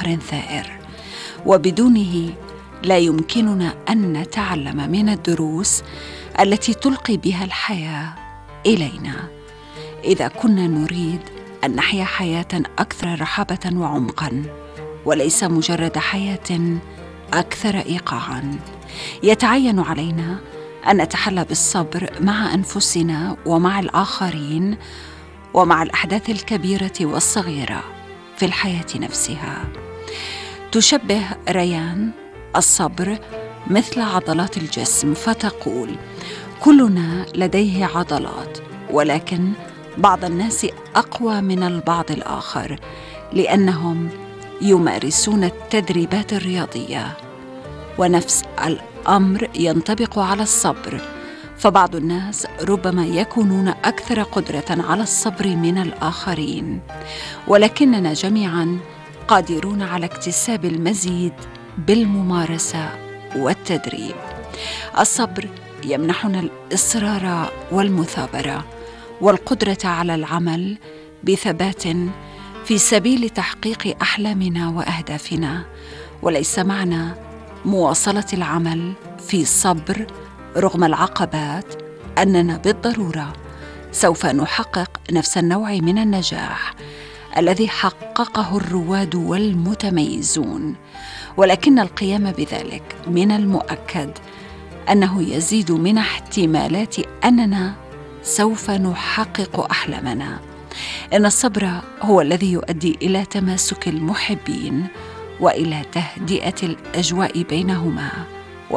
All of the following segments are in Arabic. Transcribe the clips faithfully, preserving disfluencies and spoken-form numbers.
بحر ثائر، وبدونه لا يمكننا أن نتعلم من الدروس التي تلقي بها الحياة إلينا إذا كنا نريد أن نحيا حياة أكثر رحابة وعمقاً، وليس مجرد حياة أكثر إيقاعاً. يتعين علينا أن نتحلى بالصبر مع أنفسنا ومع الآخرين ومع الأحداث الكبيرة والصغيرة في الحياة نفسها. تشبه ريان الصبر مثل عضلات الجسم، فتقول: كلنا لديه عضلات، ولكن بعض الناس أقوى من البعض الآخر لأنهم يمارسون التدريبات الرياضية. ونفس الأمر ينطبق على الصبر، فبعض الناس ربما يكونون أكثر قدرة على الصبر من الآخرين، ولكننا جميعاً قادرون على اكتساب المزيد بالممارسة والتدريب. الصبر يمنحنا الإصرار والمثابرة والقدرة على العمل بثبات في سبيل تحقيق أحلامنا وأهدافنا، وليس معنى مواصلة العمل في صبر رغم العقبات أننا بالضرورة سوف نحقق نفس النوع من النجاح الذي حققه الرواد والمتميزون، ولكن القيام بذلك من المؤكد أنه يزيد من احتمالات أننا سوف نحقق أحلامنا. إن الصبر هو الذي يؤدي إلى تماسك المحبين وإلى تهدئة الأجواء بينهما،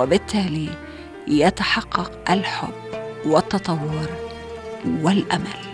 وبالتالي يتحقق الحب والتطور والأمل.